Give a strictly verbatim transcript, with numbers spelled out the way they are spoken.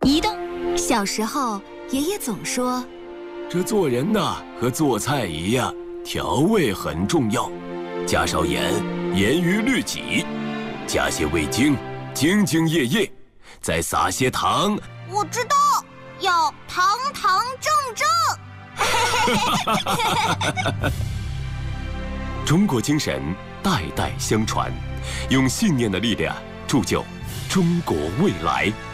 移动。小时候，爷爷总说， 这做人呐，和做菜一样，调味很重要。加少盐，严于律己；加些味精，兢兢业业；再撒些糖。 我知道，要堂堂正正。 中国精神代代相传，用信念的力量铸就中国未来。